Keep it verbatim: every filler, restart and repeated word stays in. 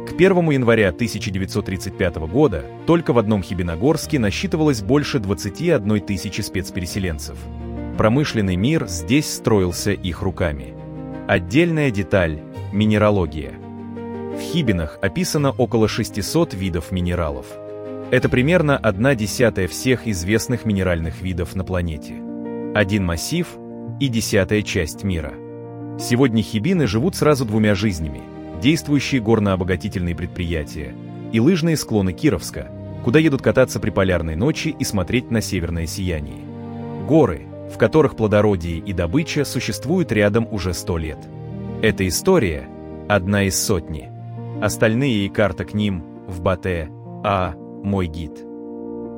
К первому января тысяча девятьсот тридцать пятого года только в одном Хибиногорске насчитывалось больше двадцати одной тысячи спецпереселенцев. Промышленный мир здесь строился их руками. Отдельная деталь – минералогия. В Хибинах описано около шестисот видов минералов. Это примерно одна десятая всех известных минеральных видов на планете. Один массив и десятая часть мира. Сегодня хибины живут сразу двумя жизнями: действующие горнообогатительные предприятия и лыжные склоны Кировска, куда едут кататься при полярной ночи и смотреть на северное сияние. Горы, в которых плодородие и добыча существуют рядом уже сто лет. Эта история – одна из сотни. Остальные и карта к ним в Батэ, а мой гид.